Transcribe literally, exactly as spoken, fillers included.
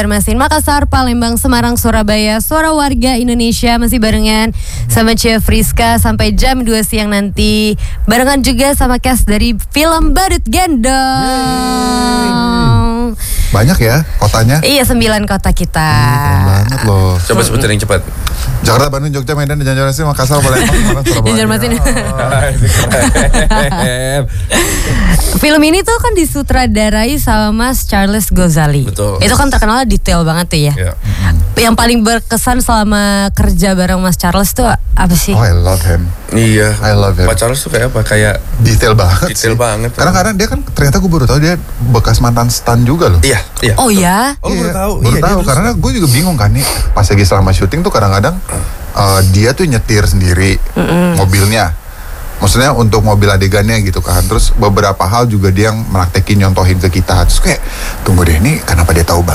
Banjarmasin, Makassar, Palembang, Semarang, Surabaya, Suara Warga Indonesia masih barengan sama Chef Rizka sampai jam dua siang nanti. Barengan juga sama cast dari film Badut Gendong. Banyak ya kotanya? Iya, sembilan kota kita. Keren banget loh. Coba sebutin yang cepat. Jakarta, Bandung, Jogja, Medan, Banjarmasin, Makassar, Palembang, Semarang, Surabaya. Banjarmasin. Keren. Film ini tuh kan disutradarai sama Mas Charles Ghazali. Betul. Itu kan terkenal detail banget tuh ya. Ya. Yang paling berkesan selama kerja bareng Mas Charles tuh apa sih? Oh, I love him. Iya. I love him. Pak Charles tuh kayak apa? Kayak Detail banget detail sih. banget. Kadang-kadang dia kan ternyata gue baru tahu dia bekas mantan stan juga loh. Iya, iya. Oh ya? Oh, baru tahu. Baru Iya, tahu dia karena gue juga bingung kan nih pas lagi selama syuting tuh kadang-kadang uh, dia tuh nyetir sendiri mobilnya. Maksudnya untuk mobil adegannya gitu kan. Terus beberapa hal juga dia yang melaktekin, nyontohin ke kita. Terus kayak tunggu deh, ini kenapa dia tahu banget